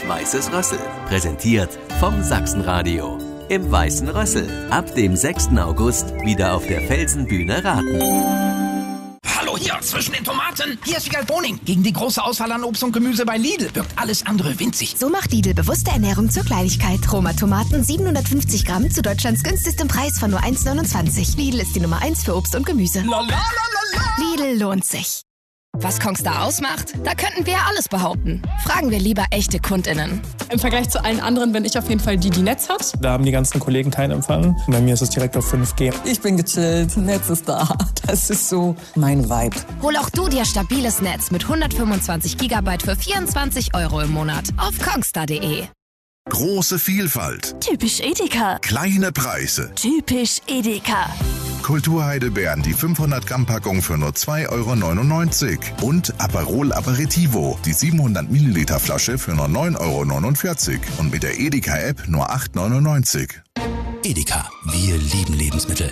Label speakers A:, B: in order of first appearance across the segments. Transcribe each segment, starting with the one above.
A: Weißes Rössel. Präsentiert vom Sachsenradio. Im Weißen Rössel. Ab dem 6. August wieder auf der Felsenbühne Raten.
B: Hallo hier, zwischen den Tomaten. Hier ist Wiegald Boning. Gegen die große Auswahl an Obst und Gemüse bei Lidl wirkt alles andere winzig.
C: So macht Lidl bewusste Ernährung zur Kleinigkeit. Roma-Tomaten 750 Gramm zu Deutschlands günstigstem Preis von nur 1,29. Lidl ist die Nummer 1 für Obst und Gemüse. Lidl lohnt sich.
D: Was Kongstar ausmacht? Da könnten wir ja alles behaupten. Fragen wir lieber echte KundInnen.
E: Im Vergleich zu allen anderen bin ich auf jeden Fall die Netz hat. Da haben die ganzen Kollegen keinen Empfang. Bei mir ist es direkt auf 5G.
F: Ich bin gechillt, Netz ist da. Das ist so mein Vibe.
D: Hol auch du dir stabiles Netz mit 125 GB für 24 € im Monat auf kongstar.de.
G: Große Vielfalt.
C: Typisch Edeka.
G: Kleine Preise.
C: Typisch Edeka.
G: Kulturheidelbeeren, die 500 Gramm Packung für nur 2,99 € und Aperol Aperitivo, die 700 Milliliter Flasche für nur 9,49 € und mit der Edeka-App nur 8,99 €.
B: Edeka, wir lieben Lebensmittel.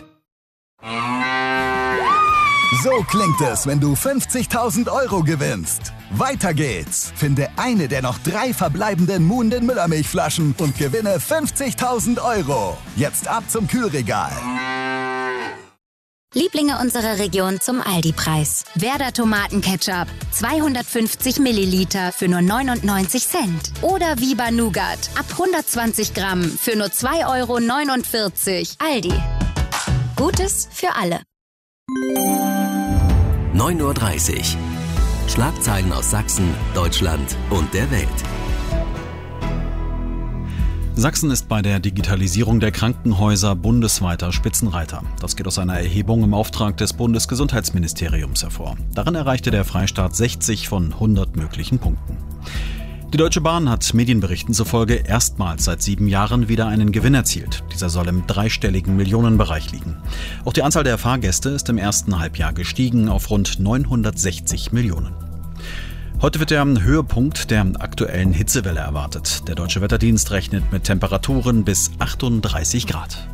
H: So klingt es, wenn du 50.000 € gewinnst. Weiter geht's. Finde eine der noch 3 verbleibenden Muhnden Müllermilchflaschen und gewinne 50.000 €. Jetzt ab zum Kühlregal.
I: Lieblinge unserer Region zum Aldi-Preis. Werder Tomatenketchup, 250 Milliliter für nur 99 Cent. Oder Viva Nougat, ab 120 Gramm für nur 2,49 €. Aldi. Gutes für alle.
A: 9:30 Uhr. Schlagzeilen aus Sachsen, Deutschland und der Welt.
J: Sachsen ist bei der Digitalisierung der Krankenhäuser bundesweiter Spitzenreiter. Das geht aus einer Erhebung im Auftrag des Bundesgesundheitsministeriums hervor. Darin erreichte der Freistaat 60 von 100 möglichen Punkten. Die Deutsche Bahn hat Medienberichten zufolge erstmals seit 7 Jahren wieder einen Gewinn erzielt. Dieser soll im dreistelligen Millionenbereich liegen. Auch die Anzahl der Fahrgäste ist im ersten Halbjahr gestiegen auf rund 960 Millionen. Heute wird der Höhepunkt der aktuellen Hitzewelle erwartet. Der Deutsche Wetterdienst rechnet mit Temperaturen bis 38 Grad.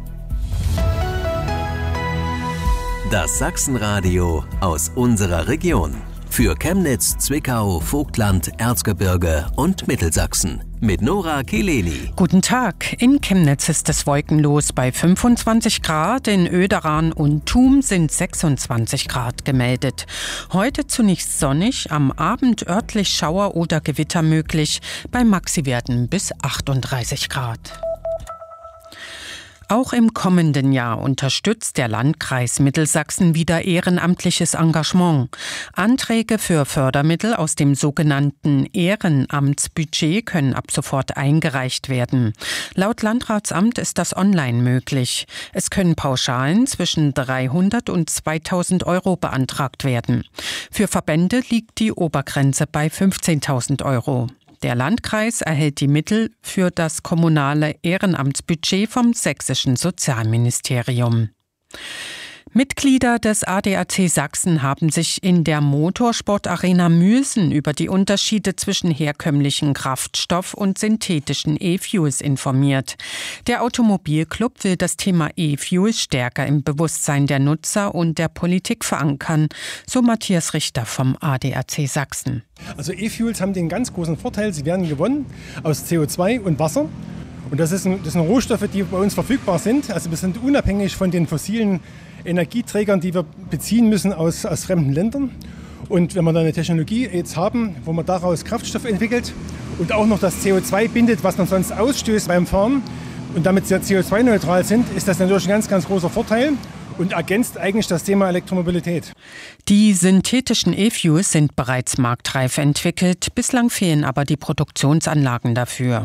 A: Das Sachsenradio aus unserer Region. Für Chemnitz, Zwickau, Vogtland, Erzgebirge und Mittelsachsen. Mit Nora Kileni.
K: Guten Tag. In Chemnitz ist es wolkenlos bei 25 Grad. In Oederan und Thum sind 26 Grad gemeldet. Heute zunächst sonnig, am Abend örtlich Schauer oder Gewitter möglich. Bei Maxiwerten bis 38 Grad. Auch im kommenden Jahr unterstützt der Landkreis Mittelsachsen wieder ehrenamtliches Engagement. Anträge für Fördermittel aus dem sogenannten Ehrenamtsbudget können ab sofort eingereicht werden. Laut Landratsamt ist das online möglich. Es können Pauschalen zwischen 300 und 2.000 € beantragt werden. Für Verbände liegt die Obergrenze bei 15.000 €. Der Landkreis erhält die Mittel für das kommunale Ehrenamtsbudget vom sächsischen Sozialministerium. Mitglieder des ADAC Sachsen haben sich in der Motorsportarena Mühlsen über die Unterschiede zwischen herkömmlichen Kraftstoff- und synthetischen E-Fuels informiert. Der Automobilclub will das Thema E-Fuel stärker im Bewusstsein der Nutzer und der Politik verankern, so Matthias Richter vom ADAC Sachsen.
L: Also E-Fuels haben den ganz großen Vorteil, sie werden gewonnen aus CO2 und Wasser. Und das sind Rohstoffe, die bei uns verfügbar sind. Also wir sind unabhängig von den fossilen Energieträgern, die wir beziehen müssen aus fremden Ländern. Und wenn wir da eine Technologie jetzt haben, wo man daraus Kraftstoff entwickelt und auch noch das CO2 bindet, was man sonst ausstößt beim Fahren und damit sehr CO2-neutral sind, ist das natürlich ein ganz, ganz großer Vorteil und ergänzt eigentlich das Thema Elektromobilität.
K: Die synthetischen E-Fuels sind bereits marktreif entwickelt, bislang fehlen aber die Produktionsanlagen dafür.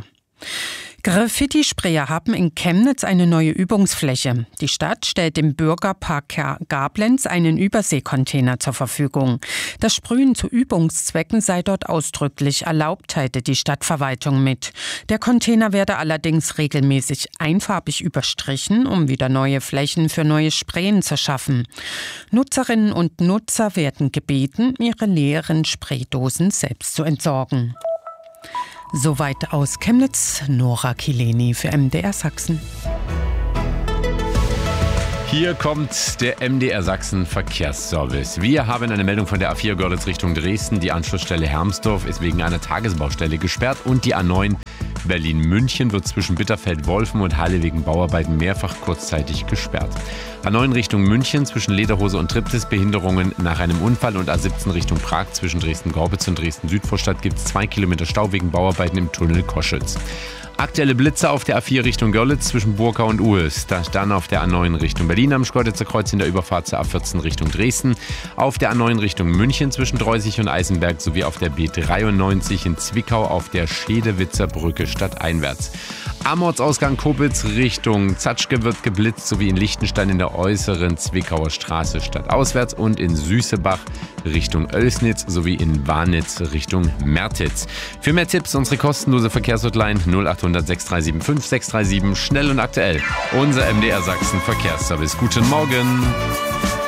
K: Graffiti-Sprayer haben in Chemnitz eine neue Übungsfläche. Die Stadt stellt im Bürgerpark Gablenz einen Überseekontainer zur Verfügung. Das Sprühen zu Übungszwecken sei dort ausdrücklich erlaubt, teilte die Stadtverwaltung mit. Der Container werde allerdings regelmäßig einfarbig überstrichen, um wieder neue Flächen für neue Sprayen zu schaffen. Nutzerinnen und Nutzer werden gebeten, ihre leeren Spraydosen selbst zu entsorgen. Soweit aus Chemnitz, Nora Kileni für MDR Sachsen.
M: Hier kommt der MDR Sachsen Verkehrsservice. Wir haben eine Meldung von der A4 Görlitz Richtung Dresden. Die Anschlussstelle Hermsdorf ist wegen einer Tagesbaustelle gesperrt und die A9 Berlin-München wird zwischen Bitterfeld-Wolfen und Halle wegen Bauarbeiten mehrfach kurzzeitig gesperrt. A9 Richtung München zwischen Lederhose und Triptis Behinderungen nach einem Unfall und A17 Richtung Prag zwischen Dresden-Gorbitz und Dresden-Südvorstadt gibt es 2 Kilometer Stau wegen Bauarbeiten im Tunnel Koschitz. Aktuelle Blitze auf der A4 Richtung Görlitz zwischen Burkau und Uhes. Dann auf der A9 Richtung Berlin am Schkeuditzer Kreuz in der Überfahrt zur A14 Richtung Dresden. Auf der A9 Richtung München zwischen Dreusig und Eisenberg sowie auf der B93 in Zwickau auf der Schedewitzer Brücke stadteinwärts. Am Ortsausgang Kobitz Richtung Zatschke wird geblitzt sowie in Lichtenstein in der äußeren Zwickauer Straße stadtauswärts und in Süßebach Richtung Oelsnitz sowie in Warnitz Richtung Mertitz. Für mehr Tipps unsere kostenlose Verkehrshotline 0800 6375 637, schnell und aktuell. Unser MDR Sachsen Verkehrsservice. Guten Morgen.